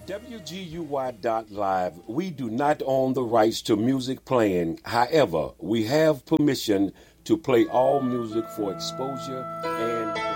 WGUY.live, we do not own the rights to music playing. However, we have permission to play all music for exposure and